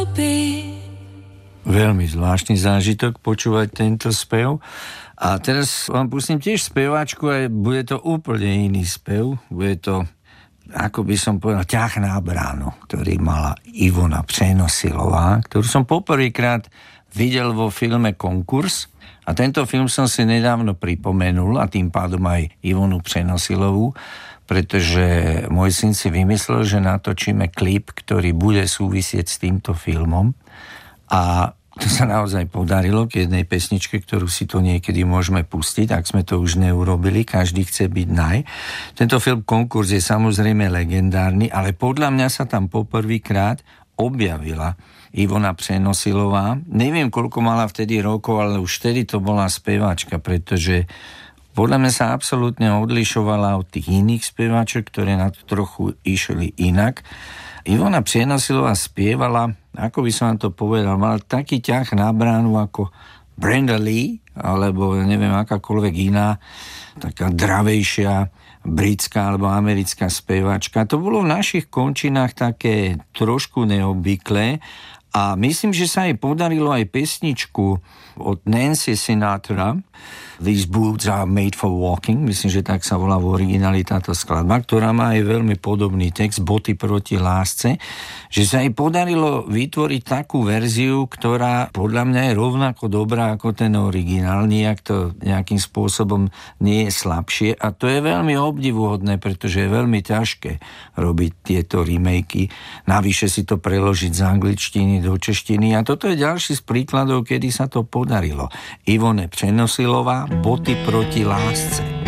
Veľmi zvláštny zážitok počúvať tento spev. A teraz vám pustím tiež speváčku a bude to úplne iný spev. Bude to, ako by som povedal, ťah na bránu, ktorý mala Ivona Přenosilová, ktorú som poprvýkrát videl vo filme Konkurs. A tento film som si nedávno pripomenul a tým pádom aj Ivonu Přenosilovú, pretože môj syn si vymyslel, že natočíme klip, ktorý bude súvisieť s týmto filmom. A to sa naozaj podarilo k jednej pesničke, ktorú si to niekedy môžeme pustiť, ak sme to už neurobili, každý chce byť naj. Tento film Konkurs je samozrejme legendárny, ale podľa mňa sa tam poprvýkrát objavila Ivona Přenosilová. Neviem, koľko mala vtedy rokov, ale už vtedy to bola speváčka, pretože podľa mňa sa absolútne odlišovala od tých iných speváčok, ktoré na to trochu išli inak. Ivona Přenosilová spievala, ako by som vám to povedal, mal taký ťah na bránu ako Brenda Lee, alebo neviem, akákoľvek iná, taká dravejšia britská alebo americká speváčka. To bolo v našich končinách také trošku neobvyklé a myslím, že sa jej podarilo aj pesničku od Nancy Sinatra, These Boots Are Made for Walking, myslím, že tak sa volá v origináli táto skladba, ktorá má aj veľmi podobný text, Boty proti lásce, že sa jej podarilo vytvoriť takú verziu, ktorá podľa mňa je rovnako dobrá ako ten originál, nijak to nejakým spôsobom nie je slabšie a to je veľmi obdivuhodné, pretože je veľmi ťažké robiť tieto remakey, navyše si to preložiť z angličtiny do češtiny a toto je ďalší z príkladov, kedy sa to podarilo. Ivone Přenosilová, Boty proti lásce.